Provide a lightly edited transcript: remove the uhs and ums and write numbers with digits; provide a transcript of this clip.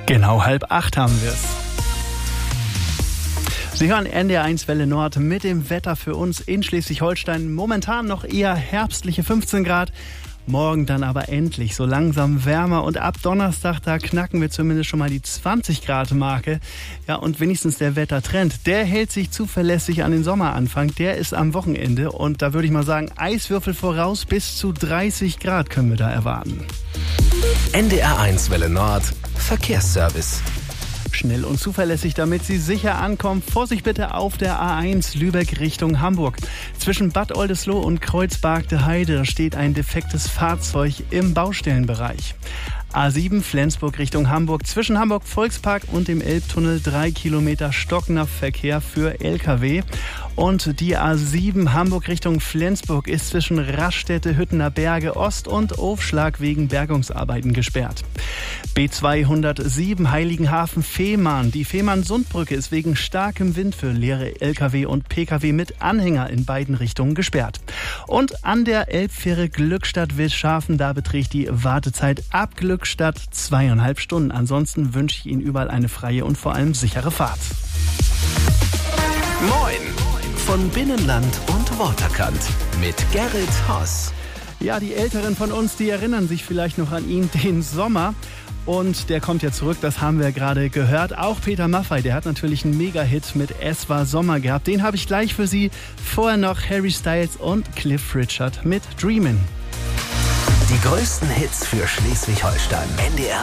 Genau 7:30 haben wir es. Sie hören NDR1 Welle Nord mit dem Wetter für uns in Schleswig-Holstein. Momentan noch eher herbstliche 15 Grad. Morgen dann aber endlich so langsam wärmer und ab Donnerstag, da knacken wir zumindest schon mal die 20 Grad Marke. Ja, und wenigstens der Wettertrend, der hält sich zuverlässig an den Sommeranfang. Der ist am Wochenende und da würde ich mal sagen, Eiswürfel voraus, bis zu 30 Grad können wir da erwarten. NDR1 Welle Nord, Verkehrsservice. Schnell und zuverlässig, damit Sie sicher ankommen. Vorsicht bitte auf der A1 Lübeck Richtung Hamburg. Zwischen Bad Oldesloe und Kreuzbergte Heide steht ein defektes Fahrzeug im Baustellenbereich. A7 Flensburg Richtung Hamburg. Zwischen Hamburg Volkspark und dem Elbtunnel 3 Kilometer stockender Verkehr für LKW. Und die A7 Hamburg Richtung Flensburg ist zwischen Raststätte, Hüttener Berge Ost und Aufschlag wegen Bergungsarbeiten gesperrt. B207 Heiligenhafen Fehmarn. Die Fehmarn-Sundbrücke ist wegen starkem Wind für leere LKW und PKW mit Anhänger in beiden Richtungen gesperrt. Und an der Elbfähre Glückstadt-Wilschafen, da beträgt die Wartezeit ab Glückstadt 2,5 Stunden. Ansonsten wünsche ich Ihnen überall eine freie und vor allem sichere Fahrt. Moin von Binnenland und Waterkant mit Gerrit Haas. Ja, die Älteren von uns, die erinnern sich vielleicht noch an ihn, den Sommer. Und der kommt ja zurück, das haben wir gerade gehört. Auch Peter Maffay, der hat natürlich einen Mega-Hit mit Es war Sommer gehabt. Den habe ich gleich für Sie. Vorher noch Harry Styles und Cliff Richard mit Dreamin'. Die größten Hits für Schleswig-Holstein. NDR